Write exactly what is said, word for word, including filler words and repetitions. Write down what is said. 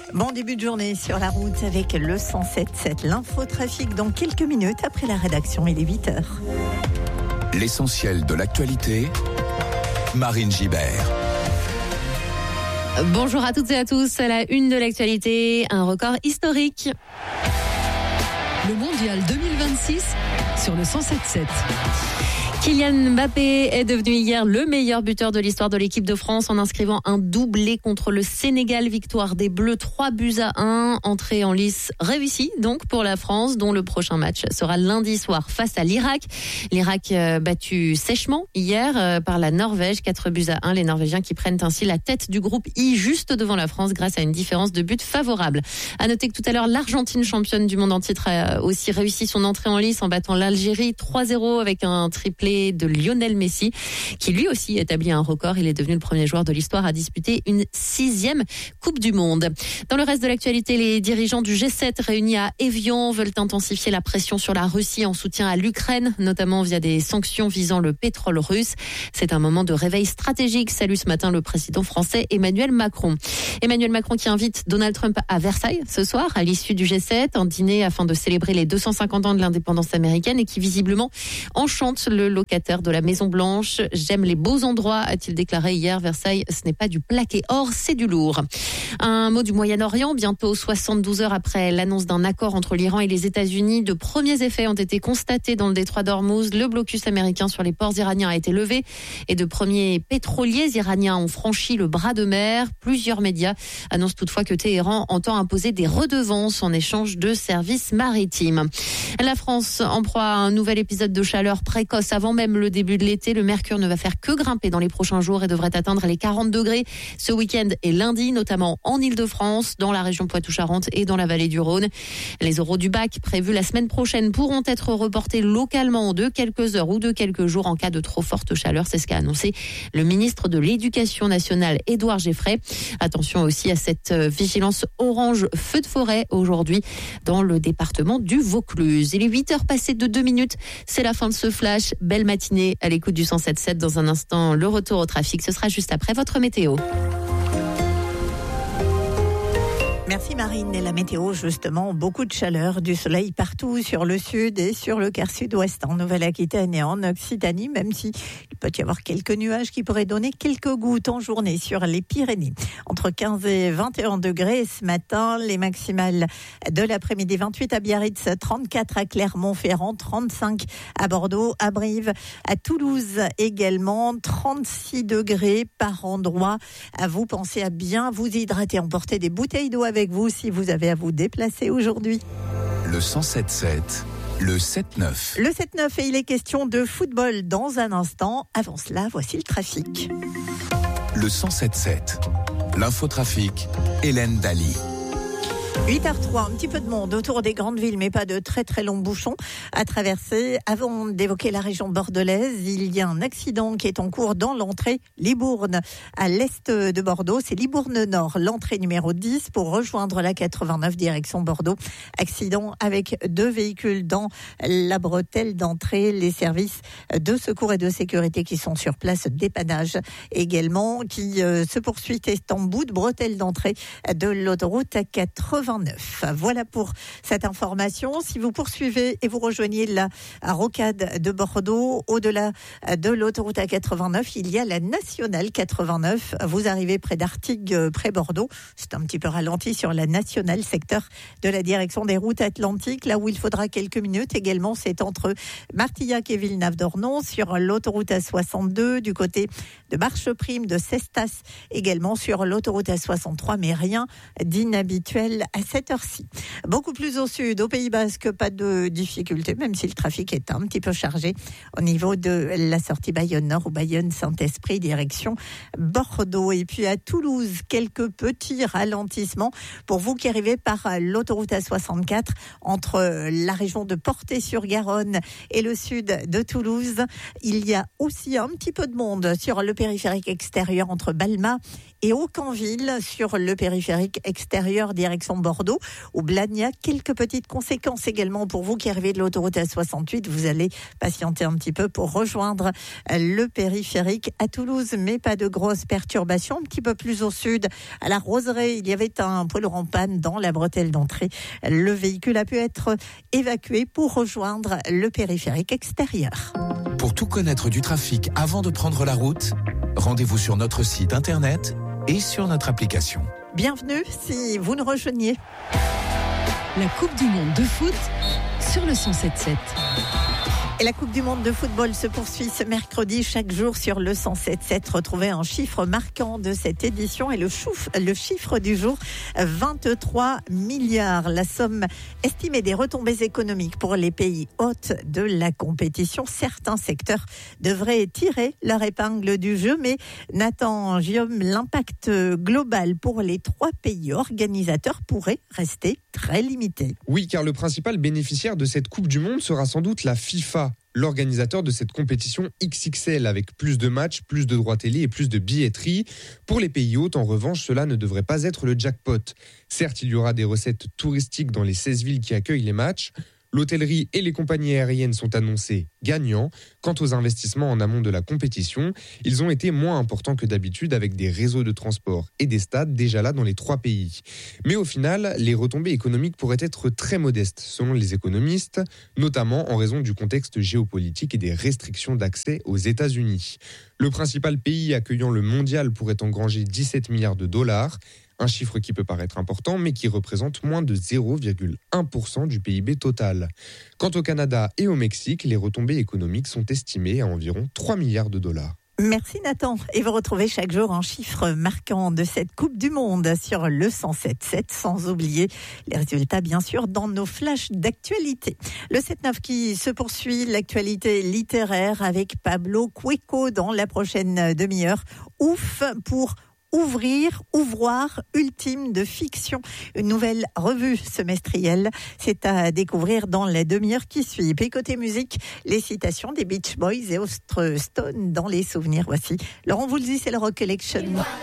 Bon début de journée sur la route avec le cent sept sept. L'infotrafic dans quelques minutes après la rédaction, il est huit heures. L'essentiel de l'actualité, Marine Gibert. Bonjour à toutes et à tous. À la une de l'actualité, un record historique. Le mondial deux mille vingt-six sur le cent sept sept. Kylian Mbappé est devenu hier le meilleur buteur de l'histoire de l'équipe de France en inscrivant un doublé contre le Sénégal. Victoire des Bleus, trois buts à un. Entrée en lice réussie donc pour la France, dont le prochain match sera lundi soir face à l'Irak. L'Irak euh, battu sèchement hier euh, par la Norvège, quatre buts à un. Les Norvégiens qui prennent ainsi la tête du groupe I juste devant la France grâce à une différence de but favorable. À noter que tout à l'heure, l'Argentine, championne du monde en titre, a aussi réussi son entrée en lice en battant l'Algérie trois zéro avec un triplé de Lionel Messi, qui lui aussi établit un record. Il est devenu le premier joueur de l'histoire à disputer une sixième Coupe du Monde. Dans le reste de l'actualité, les dirigeants du G sept réunis à Évian veulent intensifier la pression sur la Russie en soutien à l'Ukraine, notamment via des sanctions visant le pétrole russe. C'est un moment de réveil stratégique, salue ce matin le président français Emmanuel Macron. Emmanuel Macron qui invite Donald Trump à Versailles ce soir, à l'issue du G sept, un dîner afin de célébrer les deux cent cinquante ans de l'indépendance américaine et qui visiblement enchante le locataire de la Maison Blanche. J'aime les beaux endroits, a-t-il déclaré hier. Versailles, ce n'est pas du plaqué or, c'est du lourd. Un mot du Moyen-Orient, bientôt soixante-douze heures après l'annonce d'un accord entre l'Iran et les États-Unis. De premiers effets ont été constatés dans le détroit d'Ormuz. Le blocus américain sur les ports iraniens a été levé et de premiers pétroliers iraniens ont franchi le bras de mer. Plusieurs médias annoncent toutefois que Téhéran entend imposer des redevances en échange de services maritimes. La France en proie à un nouvel épisode de chaleur précoce avant même le début de l'été. Le mercure ne va faire que grimper dans les prochains jours et devrait atteindre les quarante degrés ce week-end et lundi, notamment en Ile-de-France, dans la région Poitou-Charentes et dans la vallée du Rhône. Les oraux du bac prévus la semaine prochaine pourront être reportés localement de quelques heures ou de quelques jours en cas de trop forte chaleur. C'est ce qu'a annoncé le ministre de l'Éducation nationale, Édouard Geffray. Attention aussi à cette vigilance orange feu de forêt aujourd'hui dans le département du Vaucluse. Il est huit heures passées de deux minutes. C'est la fin de ce flash. Belle matinée à l'écoute du cent sept sept. Dans un instant, le retour au trafic. Ce sera juste après votre météo. Merci Marine. Et la météo, justement, beaucoup de chaleur, du soleil partout sur le sud et sur le quart sud-ouest, en Nouvelle-Aquitaine et en Occitanie, même si il peut y avoir quelques nuages qui pourraient donner quelques gouttes en journée sur les Pyrénées. Entre quinze et vingt et un degrés ce matin, les maximales de l'après-midi. vingt-huit à Biarritz, trente-quatre à Clermont-Ferrand, trente-cinq à Bordeaux, à Brive, à Toulouse également, trente-six degrés par endroit. À vous, pensez à bien vous hydrater, emporter des bouteilles d'eau avec vous si vous avez à vous déplacer aujourd'hui. Le cent sept sept, le sept neuf. Le sept neuf et il est question de football dans un instant. Avant cela, voici le trafic. Le cent sept sept, l'infotrafic, Hélène Daly. huit heures zéro trois, un petit peu de monde autour des grandes villes, mais pas de très très longs bouchons à traverser. Avant d'évoquer la région bordelaise, il y a un accident qui est en cours dans l'entrée Libourne, à l'est de Bordeaux. C'est Libourne Nord, l'entrée numéro dix pour rejoindre la quatre-vingt-neuf direction Bordeaux. Accident avec deux véhicules dans la bretelle d'entrée. Les services de secours et de sécurité qui sont sur place, dépannage également, qui euh, se poursuit est en bout de bretelle d'entrée de l'autoroute à quatre-vingt-neuf. Voilà pour cette information. Si vous poursuivez et vous rejoignez la rocade de Bordeaux, au-delà de l'autoroute A quatre-vingt-neuf, il y a la nationale quatre-vingt-neuf. Vous arrivez près d'Artigues, près Bordeaux. C'est un petit peu ralenti sur la nationale, secteur de la direction des routes atlantiques. Là où il faudra quelques minutes également, c'est entre Martillac et Villenave-d'Ornon, sur l'autoroute A soixante-deux, du côté de Marcheprime, de Cestas, également sur l'autoroute A soixante-trois, mais rien d'inhabituel à cette heure-ci. Beaucoup plus au sud, au Pays Basque, pas de difficulté, même si le trafic est un petit peu chargé au niveau de la sortie Bayonne-Nord ou Bayonne-Saint-Esprit, direction Bordeaux. Et puis à Toulouse, quelques petits ralentissements pour vous qui arrivez par l'autoroute A soixante-quatre entre la région de Portet-sur-Garonne et le sud de Toulouse. Il y a aussi un petit peu de monde sur le périphérique extérieur entre Balma et Aucanville sur le périphérique extérieur direction Bordeaux ou Blagnac. Quelques petites conséquences également pour vous qui arrivez de l'autoroute A soixante-huit. Vous allez patienter un petit peu pour rejoindre le périphérique à Toulouse, mais pas de grosses perturbations. Un petit peu plus au sud, à la Roseraie, il y avait un poids lourd en panne dans la bretelle d'entrée. Le véhicule a pu être évacué pour rejoindre le périphérique extérieur. Pour tout connaître du trafic avant de prendre la route, rendez-vous sur notre site internet et sur notre application. Bienvenue si vous nous rejoignez. La Coupe du Monde de foot sur le cent sept sept. Et la Coupe du Monde de football se poursuit ce mercredi chaque jour sur le cent sept sept. Retrouvez un chiffre marquant de cette édition et le, chouf, le chiffre du jour, vingt-trois milliards. La somme estimée des retombées économiques pour les pays hôtes de la compétition. Certains secteurs devraient tirer leur épingle du jeu, mais Nathan Guillaume, l'impact global pour les trois pays organisateurs pourrait rester très limité. Oui, car le principal bénéficiaire de cette Coupe du Monde sera sans doute la FIFA, l'organisateur de cette compétition X X L avec plus de matchs, plus de droits télé et plus de billetterie. Pour les pays hôtes, en revanche, cela ne devrait pas être le jackpot. Certes, il y aura des recettes touristiques dans les seize villes qui accueillent les matchs. L'hôtellerie et les compagnies aériennes sont annoncés gagnants. Quant aux investissements en amont de la compétition, ils ont été moins importants que d'habitude avec des réseaux de transport et des stades déjà là dans les trois pays. Mais au final, les retombées économiques pourraient être très modestes selon les économistes, notamment en raison du contexte géopolitique et des restrictions d'accès aux États-Unis. Le principal pays accueillant le mondial pourrait engranger dix-sept milliards de dollars. Un chiffre qui peut paraître important, mais qui représente moins de zéro virgule un pour cent du P I B total. Quant au Canada et au Mexique, les retombées économiques sont estimées à environ trois milliards de dollars. Merci Nathan. Et vous retrouvez chaque jour un chiffre marquant de cette Coupe du Monde sur le cent sept sept, sans oublier les résultats bien sûr dans nos flashs d'actualité. Le sept neuf qui se poursuit, l'actualité littéraire avec Pablo Cueco dans la prochaine demi-heure. Ouf pour Ouvrir, Ouvroir, ultime de fiction, une nouvelle revue semestrielle. C'est à découvrir dans la demi-heure qui suit. Puis côté musique, les citations des Beach Boys et Ostre Stone dans les souvenirs. Voici Laurent Voulzy, c'est le Rock Collection.